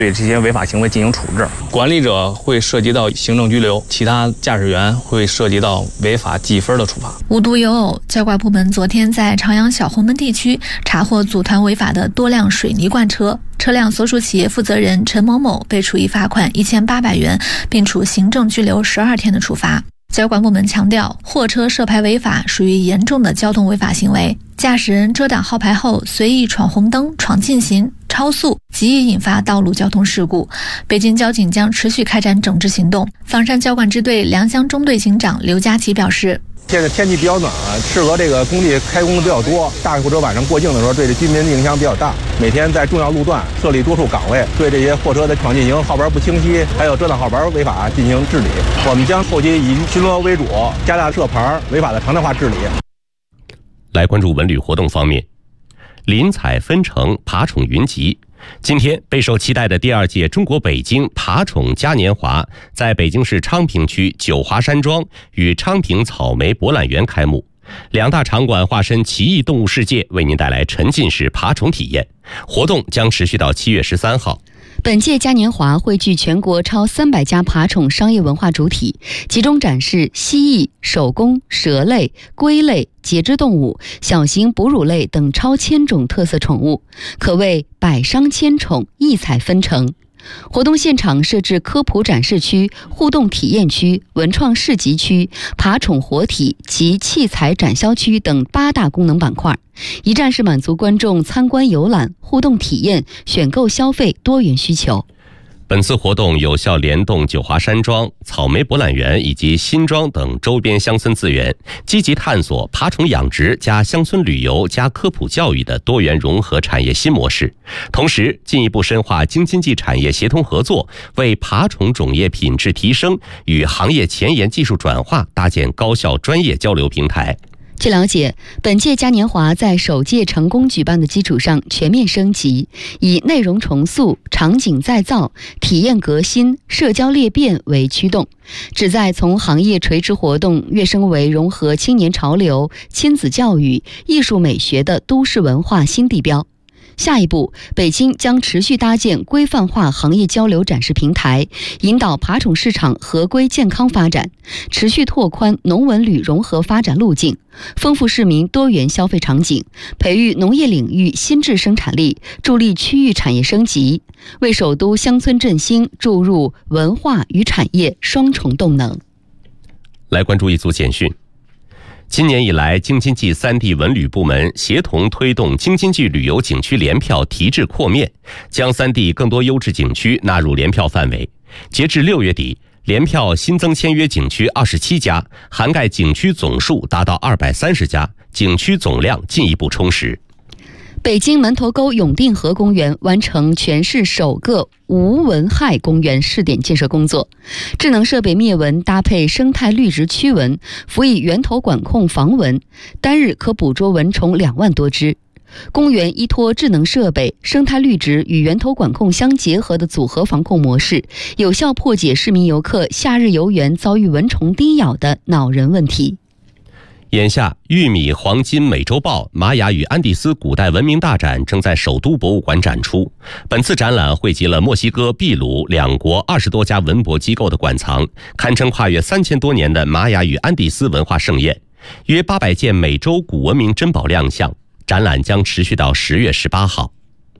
对这些违法行为进行处置。管理者会涉及到行政拘留，其他驾驶员会涉及到违法记分的处罚。 无独有偶，交管部门昨天在朝阳小红门地区查获组团违法的多辆水泥罐车，车辆所属企业负责人陈某某被处以罚款1800元，并处行政拘留12天的处罚。交管部门强调，货车涉牌违法属于严重的交通违法行为，驾驶人遮挡号牌后随意闯红灯、闯禁行、超速，极易引发道路交通事故。北京交警将持续开展整治行动。房山交管支队良乡中队警长刘佳琪表示， 现在天气比较暖，适合这个工地开工的比较多，大货车晚上过境的时候对这居民的影响比较大。每天在重要路段设立多处岗位，对这些货车的闯禁行、号牌不清晰，还有遮挡号牌违法进行治理。我们将后期以巡逻为主，加大设牌违法的常态化治理。 来关注文旅活动方面，林采纷呈，爬宠云集。今天，备受期待的第2届中国北京爬宠嘉年华在北京市昌平区九华山庄与昌平草莓博览园开幕。2大场馆化身奇异动物世界，为您带来沉浸式爬宠体验。活动将持续到7月13号。 本届嘉年华汇聚全国超300家爬宠商业文化主体，集中展示蜥蜴、手工、蛇类、龟类、节肢动物、小型哺乳类等超1000种特色宠物，可谓百商千宠，异彩纷呈。活动现场设置科普展示区、互动体验区、文创市集区、爬宠活体及器材展销区等8大功能板块，一站式满足观众参观游览、互动体验、选购消费多元需求。 本次活动有效联动九华山庄、草莓博览园以及新庄等周边乡村资源，积极探索爬宠养殖加乡村旅游加科普教育的多元融合产业新模式，同时进一步深化京津冀产业协同合作，为爬宠种业品质提升与行业前沿技术转化搭建高效专业交流平台。 据了解，本届嘉年华在首届成功举办的基础上全面升级，以内容重塑、场景再造、体验革新、社交裂变为驱动，旨在从行业垂直活动跃升为融合青年潮流、亲子教育、艺术美学的都市文化新地标。下一步，北京将持续搭建规范化行业交流展示平台，引导爬宠市场合规健康发展，持续拓宽农文旅融合发展路径，丰富市民多元消费场景，培育农业领域新质生产力，助力区域产业升级，为首都乡村振兴注入文化与产业双重动能。 来关注一组简讯。今年以来，京津冀3地文旅部门协同推动京津冀旅游景区联票提质扩面，将3地更多优质景区纳入联票范围。截至6月底，联票新增签约景区27家，涵盖景区总数达到230家，景区总量进一步充实。 北京门头沟永定河公园完成全市首个无蚊害公园试点建设工作，智能设备灭蚊搭配生态绿植驱蚊，辅以源头管控防蚊，单日可捕捉蚊虫2万多只。公园依托智能设备、生态绿植与源头管控相结合的组合防控模式，有效破解市民游客夏日游园遭遇蚊虫叮咬的恼人问题。 眼下，玉米、黄金、美洲豹、玛雅与安第斯古代文明大展正在首都博物馆展出。本次展览汇集了墨西哥、秘鲁2国20多家文博机构的馆藏，堪称跨越3000多年的玛雅与安第斯文化盛宴。约800件美洲古文明珍宝亮相，展览将持续到10月18号。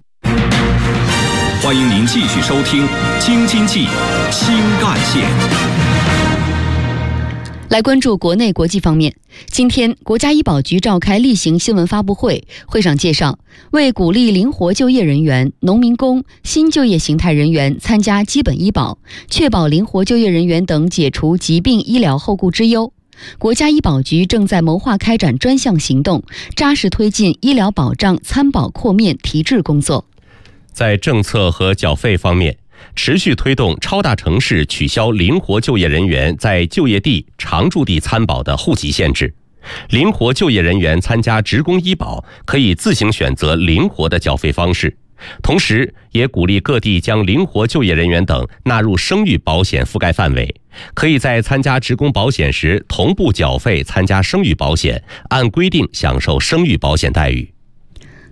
欢迎您继续收听京津冀新干线。 来关注国内国际方面，今天国家医保局召开例行新闻发布会，会上介绍，为鼓励灵活就业人员、农民工、新就业形态人员参加基本医保，确保灵活就业人员等解除疾病医疗后顾之忧，国家医保局正在谋划开展专项行动，扎实推进医疗保障参保扩面提质工作。 在政策和缴费方面，持续推动超大城市取消灵活就业人员在就业地、常住地参保的户籍限制。灵活就业人员参加职工医保可以自行选择灵活的缴费方式，同时也鼓励各地将灵活就业人员等纳入生育保险覆盖范围，可以在参加职工保险时同步缴费参加生育保险，按规定享受生育保险待遇。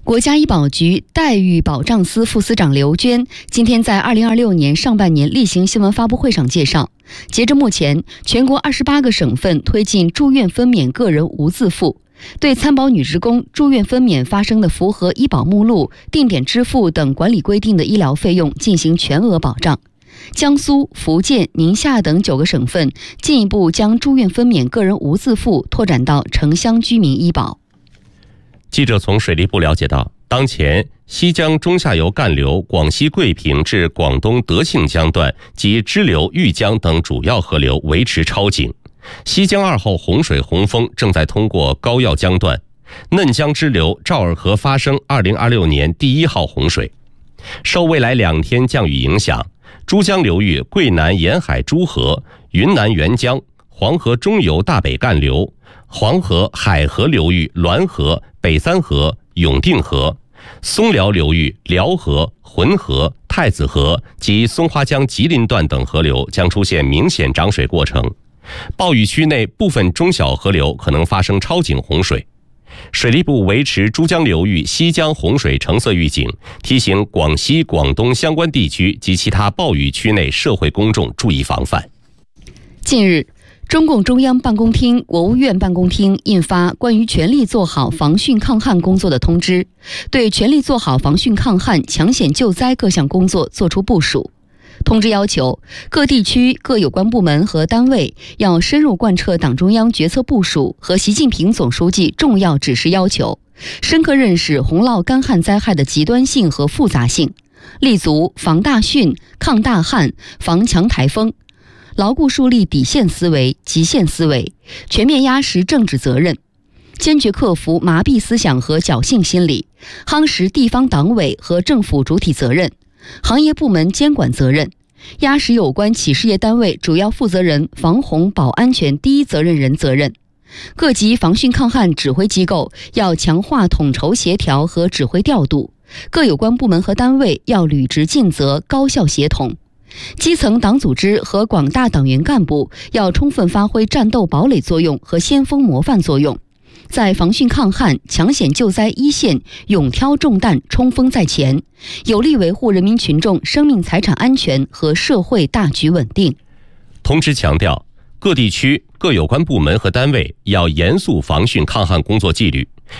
国家医保局待遇保障司副司长刘娟今天在2026年上半年例行新闻发布会上介绍，截至目前，全国28个省份推进住院分娩个人无自付，对参保女职工住院分娩发生的符合医保目录、定点支付等管理规定的医疗费用进行全额保障。江苏、福建、宁夏等9个省份进一步将住院分娩个人无自付拓展到城乡居民医保。 记者从水利部了解到，当前西江中下游干流广西桂平至广东德庆江段及支流豫江等主要河流维持超警，西江2号洪水洪峰正在通过高要江段，嫩江支流赵尔河发生2026年第1号洪水。受未来2天降雨影响，珠江流域桂南沿海诸河、云南沅江、黄河中游大北干流、黄河海河流域滦河、北三河、永定河、松辽流域辽河、浑河、太子河及松花江吉林段等河流将出现明显涨水过程，暴雨区内部分中小河流可能发生超警洪水。水利部维持珠江流域西江洪水橙色预警，提醒广西、广东相关地区及其他暴雨区内社会公众注意防范。 近日，中共中央办公厅、国务院办公厅印发关于全力做好防汛抗旱工作的通知，对全力做好防汛抗旱、抢险救灾各项工作作出部署。通知要求，各地区各有关部门和单位要深入贯彻党中央决策部署和习近平总书记重要指示要求，深刻认识洪涝干旱灾害的极端性和复杂性，立足防大汛、抗大旱、防强台风，牢固树立底线思维、极限思维，全面压实政治责任，坚决克服麻痹思想和侥幸心理，夯实地方党委和政府主体责任、行业部门监管责任，压实有关企事业单位主要负责人防洪保安全第一责任人责任。各级防汛抗旱指挥机构要强化统筹协调和指挥调度，各有关部门和单位要履职尽责、高效协同。基层党组织和广大党员干部要充分发挥战斗堡垒作用和先锋模范作用，在防汛抗旱、抢险救灾一线勇挑重担、冲锋在前，有力维护人民群众生命财产安全和社会大局稳定。 通知强调，各地区各有关部门和单位要严肃防汛抗旱工作纪律，